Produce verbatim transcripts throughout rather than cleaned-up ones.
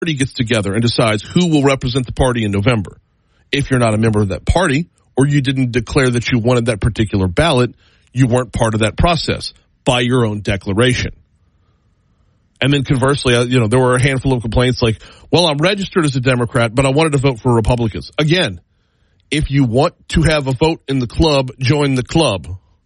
party gets together and decides who will represent the party in November. If you're not a member of that party, or you didn't declare that you wanted that particular ballot, you weren't part of that process by your own declaration. And then conversely, you know, there were a handful of complaints like, well, I'm registered as a Democrat, but I wanted to vote for Republicans. Again, if you want to have a vote in the club, join the club.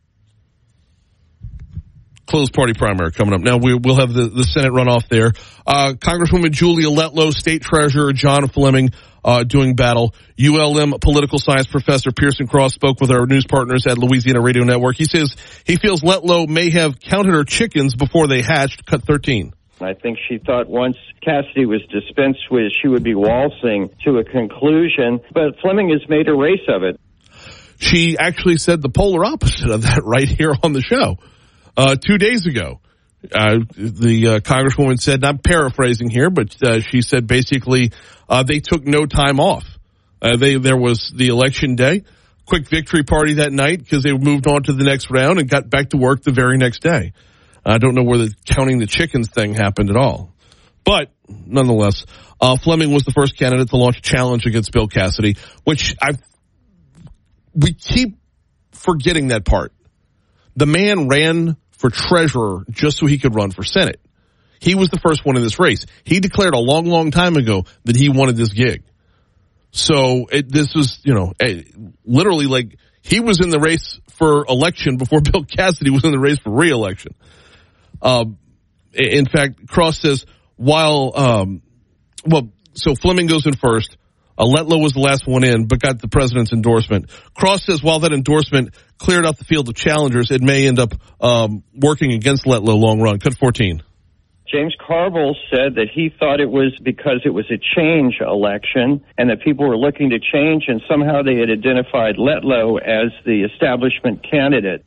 Closed party primary coming up. Now, we, we'll have the, the Senate runoff there. Uh, Congresswoman Julia Letlow, State Treasurer John Fleming uh, doing battle. U L M political science professor Pearson Cross spoke with our news partners at Louisiana Radio Network. He says he feels Letlow may have counted her chickens before they hatched, cut thirteen. I think she thought once Cassidy was dispensed with, she would be waltzing to a conclusion, but Fleming has made a race of it. She actually said the polar opposite of that right here on the show. Uh, two days ago, uh, the uh, Congresswoman said, and I'm paraphrasing here, but uh, she said basically uh, they took no time off. Uh, they There was the election day, quick victory party that night because they moved on to the next round and got back to work the very next day. I don't know where the counting the chickens thing happened at all. But nonetheless, uh, Fleming was the first candidate to launch a challenge against Bill Cassidy, which I we keep forgetting that part. The man ran for treasurer just so he could run for Senate. He was the first one in this race. He declared a long, long time ago that he wanted this gig. So it, this was, you know, literally like he was in the race for election before Bill Cassidy was in the race for re-election. Uh, in fact, Cross says, while, um, well, so Fleming goes in first. Uh, Letlow was the last one in, but got the president's endorsement. Cross says while that endorsement cleared out the field of challengers, it may end up um, working against Letlow long run. Cut fourteen. James Carville said that he thought it was because it was a change election and that people were looking to change, and somehow they had identified Letlow as the establishment candidate.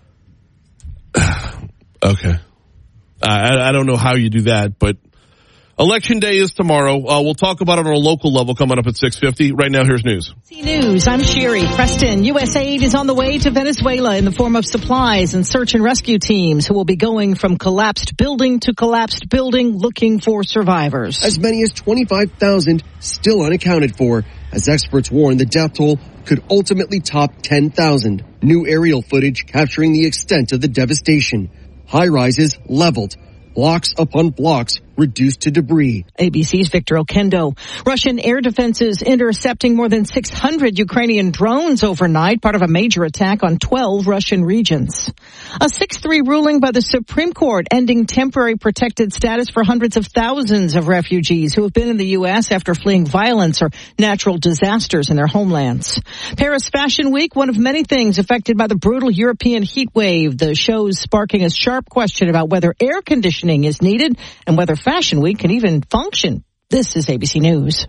Okay. I, I don't know how you do that, but Election Day is tomorrow. Uh, we'll talk about it on a local level coming up at six fifty. Right now, here's news. News. I'm Sherry Preston. U S aid is on the way to Venezuela in the form of supplies and search and rescue teams who will be going from collapsed building to collapsed building looking for survivors. As many as twenty-five thousand still unaccounted for, as experts warn the death toll could ultimately top ten thousand. New aerial footage capturing the extent of the devastation. High-rises leveled, blocks upon blocks reduced to debris. A B C's Victor Okendo. Russian air defenses intercepting more than six hundred Ukrainian drones overnight, part of a major attack on twelve Russian regions. A six three ruling by the Supreme Court ending temporary protected status for hundreds of thousands of refugees who have been in the U S after fleeing violence or natural disasters in their homelands. Paris Fashion Week, one of many things affected by the brutal European heat wave. The show's sparking a sharp question about whether air conditioning is needed and whether Fashion Week can even function. This is A B C News.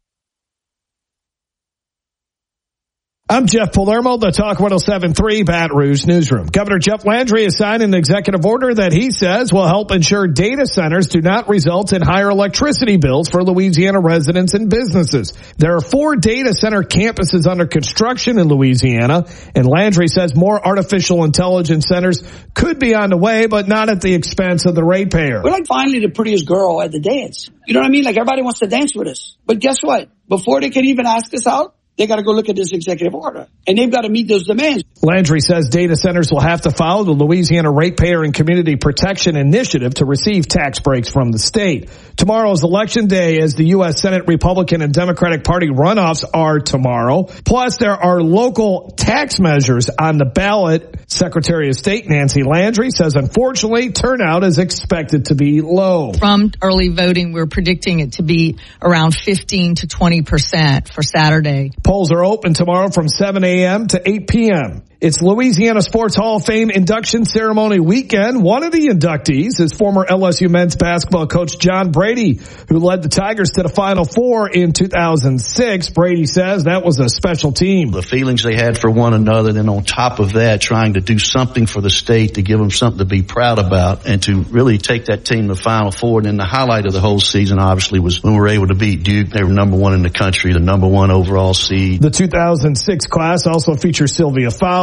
I'm Jeff Palermo, the Talk one oh seven point three Baton Rouge Newsroom. Governor Jeff Landry has signed an executive order that he says will help ensure data centers do not result in higher electricity bills for Louisiana residents and businesses. There are four data center campuses under construction in Louisiana, and Landry says more artificial intelligence centers could be on the way, but not at the expense of the ratepayer. We're like finally the prettiest girl at the dance. You know what I mean? Like everybody wants to dance with us. But guess what? Before they can even ask us out, they got to go look at this executive order, and they've got to meet those demands. Landry says data centers will have to follow the Louisiana Ratepayer and Community Protection Initiative to receive tax breaks from the state. Tomorrow is Election Day, as the U S Senate Republican and Democratic Party runoffs are tomorrow. Plus, there are local tax measures on the ballot. Secretary of State Nancy Landry says, unfortunately, turnout is expected to be low. From early voting, we're predicting it to be around fifteen to twenty percent for Saturday. Polls are open tomorrow from seven a.m. to eight p.m. It's Louisiana Sports Hall of Fame induction ceremony weekend. One of the inductees is former L S U men's basketball coach John Brady, who led the Tigers to the Final Four in two thousand six. Brady says that was a special team. The feelings they had for one another, then on top of that, trying to do something for the state to give them something to be proud about and to really take that team to the Final Four. And then the highlight of the whole season, obviously, was when we were able to beat Duke. They were number one in the country, the number one overall seed. The two thousand six class also features Sylvia Fowles,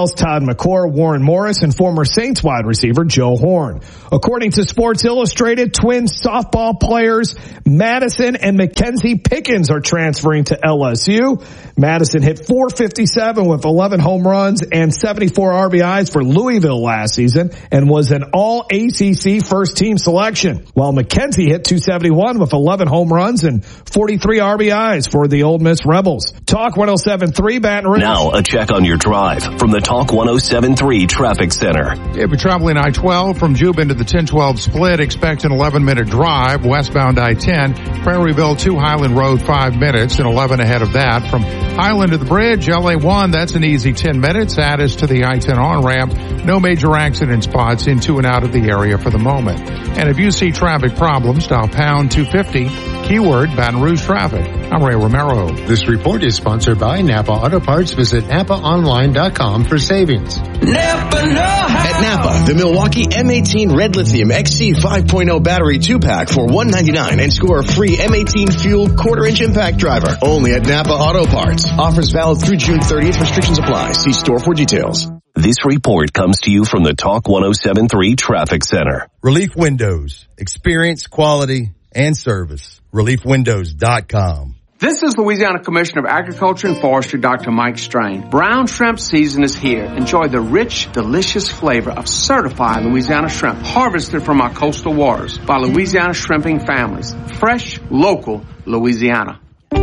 Wells, Todd McClure, Warren Morris, and former Saints wide receiver Joe Horn. According to Sports Illustrated, Twins softball players Madison and Mackenzie Pickens are transferring to L S U. Madison hit four fifty-seven with eleven home runs and seventy-four R B Is for Louisville last season and was an all A C C first team selection, while Mackenzie hit two seventy-one with eleven home runs and forty-three R B Is for the Ole Miss Rebels. Talk one oh seven point three Baton Rouge. Now a check on your drive from the Talk one oh seven point three Traffic Center. If you're traveling I twelve from Jubin to the ten twelve split, expect an eleven minute drive. Westbound I ten, Prairieville to Highland Road, five minutes and eleven ahead of that. From Highland to the bridge, L A one, that's an easy ten minutes. Addis to the I ten on-ramp. No major accident spots into and out of the area for the moment. And if you see traffic problems, dial pound two fifty, keyword Baton Rouge traffic. I'm Ray Romero. This report is sponsored by Napa Auto Parts. Visit napa online dot com for savings. Napa know how. At Napa, the Milwaukee M eighteen Red Lithium X C five point oh battery two-pack for one ninety-nine and score a free M eighteen fuel quarter-inch impact driver. Only at Napa Auto Parts. Offers valid through June thirtieth. Restrictions apply. See store for details. This report comes to you from the Talk one oh seven point three Traffic Center. Relief Windows. Experience, quality, and service. relief windows dot com. This is Louisiana Commissioner of Agriculture and Forestry, Doctor Mike Strain. Brown shrimp season is here. Enjoy the rich, delicious flavor of certified Louisiana shrimp harvested from our coastal waters by Louisiana shrimping families. Fresh, local, Louisiana.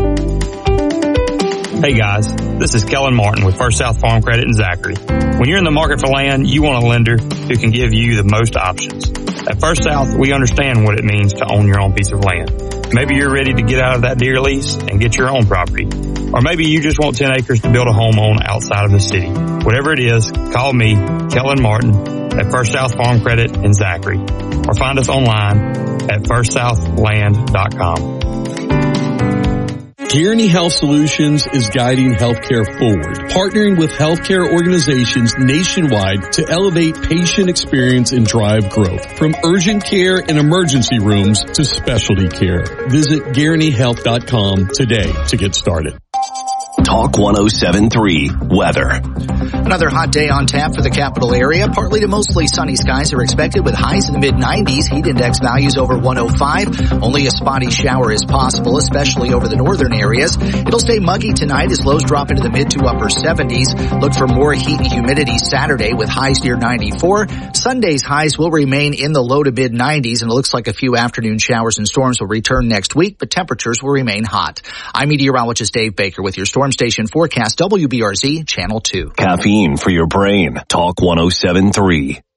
Hey guys, this is Kellen Martin with First South Farm Credit in Zachary. When you're in the market for land, you want a lender who can give you the most options. At First South, we understand what it means to own your own piece of land. Maybe you're ready to get out of that deer lease and get your own property. Or maybe you just want ten acres to build a home on outside of the city. Whatever it is, call me, Kellen Martin, at First South Farm Credit in Zachary. Or find us online at first south land dot com. Guaranty Health Solutions is guiding healthcare forward, partnering with healthcare organizations nationwide to elevate patient experience and drive growth. From urgent care and emergency rooms to specialty care. Visit guaranty health dot com today to get started. Talk one oh seven point three Weather. Another hot day on tap for the capital area. Partly to mostly sunny skies are expected with highs in the mid nineties. Heat index values over one oh five. Only a spotty shower is possible, especially over the northern areas. It'll stay muggy tonight as lows drop into the mid to upper seventies. Look for more heat and humidity Saturday with highs near ninety-four. Sunday's highs will remain in the low to mid nineties, and it looks like a few afternoon showers and storms will return next week, but temperatures will remain hot. I'm meteorologist Dave Baker with your storm station forecast, W B R Z Channel two. Caffeine for your brain. Talk one oh seven point three.